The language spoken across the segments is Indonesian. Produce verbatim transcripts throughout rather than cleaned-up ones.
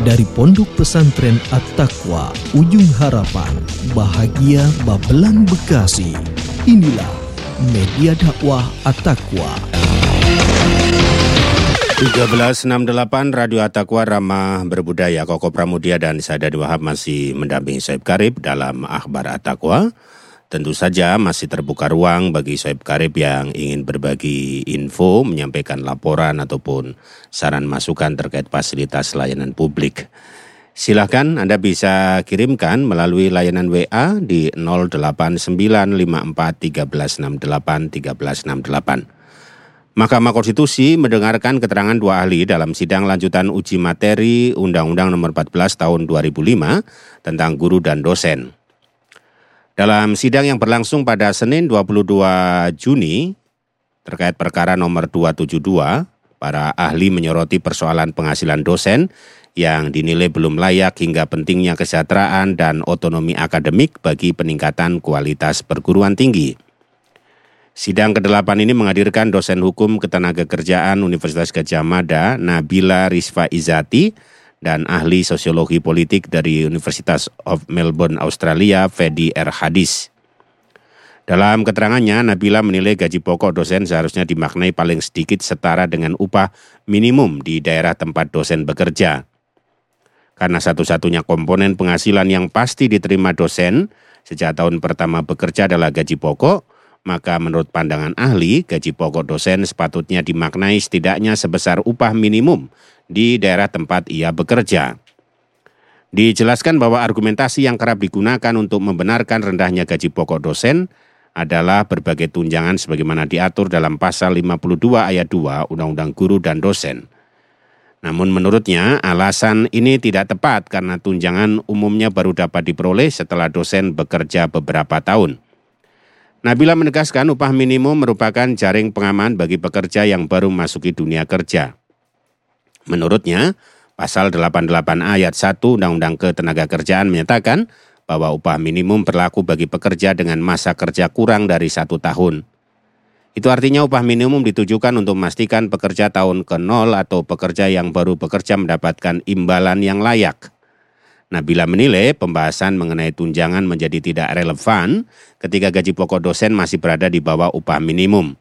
Dari Pondok Pesantren At-Taqwa, Ujung Harapan, Bahagia Babelan, Bekasi. Inilah Media Dakwah At-Taqwa. tiga belas enam puluh delapan Radio At-Taqwa Ramah Berbudaya. Koko Pramudia dan saya Dadi Wahab masih mendampingi Soeb Karib dalam Akhbar At-Taqwa. Tentu saja masih terbuka ruang bagi Soeb Karib yang ingin berbagi info, menyampaikan laporan ataupun saran masukan terkait fasilitas layanan publik. Silakan Anda bisa kirimkan melalui layanan W A di nol delapan sembilan lima empat tiga enam delapan tiga enam delapan. Mahkamah Konstitusi mendengarkan keterangan dua ahli dalam sidang lanjutan uji materi Undang-Undang Nomor empat belas Tahun dua ribu lima tentang guru dan dosen. Dalam sidang yang berlangsung pada Senin dua puluh dua Juni terkait perkara nomor dua tujuh dua, para ahli menyoroti persoalan penghasilan dosen yang dinilai belum layak hingga pentingnya kesejahteraan dan otonomi akademik bagi peningkatan kualitas perguruan tinggi. Sidang kedelapan ini menghadirkan dosen hukum ketenagakerjaan Universitas Gadjah Mada, Nabila Rizfa Izati, dan ahli sosiologi politik dari Universitas of Melbourne, Australia, Fedi R. Hadis. Dalam keterangannya, Nabila menilai gaji pokok dosen seharusnya dimaknai paling sedikit setara dengan upah minimum di daerah tempat dosen bekerja. Karena satu-satunya komponen penghasilan yang pasti diterima dosen sejak tahun pertama bekerja adalah gaji pokok, maka menurut pandangan ahli, gaji pokok dosen sepatutnya dimaknai setidaknya sebesar upah minimum di daerah tempat ia bekerja. Dijelaskan bahwa argumentasi yang kerap digunakan untuk membenarkan rendahnya gaji pokok dosen adalah berbagai tunjangan sebagaimana diatur dalam pasal lima puluh dua ayat dua Undang-Undang Guru dan Dosen. Namun menurutnya alasan ini tidak tepat karena tunjangan umumnya baru dapat diperoleh setelah dosen bekerja beberapa tahun. Nabila menegaskan upah minimum merupakan jaring pengaman bagi pekerja yang baru memasuki dunia kerja. Menurutnya, pasal delapan puluh delapan ayat satu Undang-Undang Ketenagakerjaan menyatakan bahwa upah minimum berlaku bagi pekerja dengan masa kerja kurang dari satu tahun. Itu artinya upah minimum ditujukan untuk memastikan pekerja tahun ke nol atau pekerja yang baru bekerja mendapatkan imbalan yang layak. Nabila menilai pembahasan mengenai tunjangan menjadi tidak relevan ketika gaji pokok dosen masih berada di bawah upah minimum.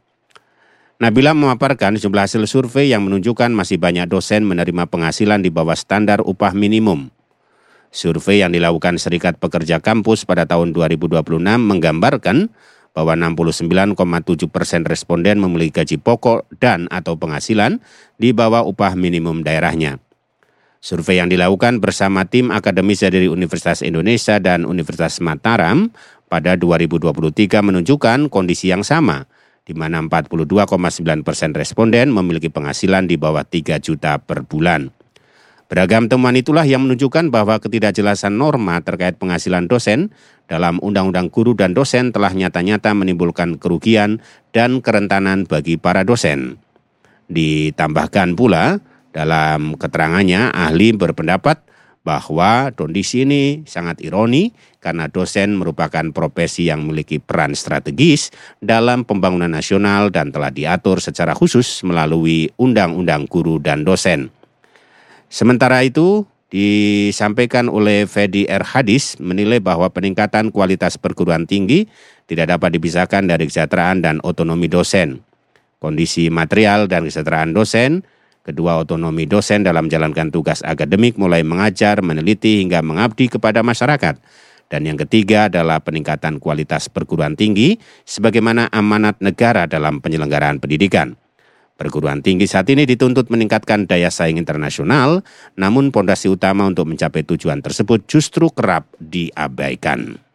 Nabila memaparkan sejumlah hasil survei yang menunjukkan masih banyak dosen menerima penghasilan di bawah standar upah minimum. Survei yang dilakukan Serikat Pekerja Kampus pada tahun dua ribu dua puluh enam menggambarkan bahwa enam puluh sembilan koma tujuh persen responden memiliki gaji pokok dan atau penghasilan di bawah upah minimum daerahnya. Survei yang dilakukan bersama tim akademis dari Universitas Indonesia dan Universitas Mataram pada dua ribu dua puluh tiga menunjukkan kondisi yang sama, di mana empat puluh dua koma sembilan persen responden memiliki penghasilan di bawah tiga juta per bulan. Beragam temuan itulah yang menunjukkan bahwa ketidakjelasan norma terkait penghasilan dosen dalam Undang-Undang Guru dan Dosen telah nyata-nyata menimbulkan kerugian dan kerentanan bagi para dosen. Ditambahkan pula, dalam keterangannya, ahli berpendapat bahwa kondisi ini sangat ironi karena dosen merupakan profesi yang memiliki peran strategis dalam pembangunan nasional dan telah diatur secara khusus melalui Undang-Undang Guru dan Dosen. Sementara itu, disampaikan oleh Fedi R. Hadis menilai bahwa peningkatan kualitas perguruan tinggi tidak dapat dipisahkan dari kesejahteraan dan otonomi dosen. Kondisi material dan kesejahteraan dosen, kedua otonomi dosen dalam menjalankan tugas akademik mulai mengajar, meneliti hingga mengabdi kepada masyarakat. Dan yang ketiga adalah peningkatan kualitas perguruan tinggi sebagaimana amanat negara dalam penyelenggaraan pendidikan. Perguruan tinggi saat ini dituntut meningkatkan daya saing internasional, namun pondasi utama untuk mencapai tujuan tersebut justru kerap diabaikan.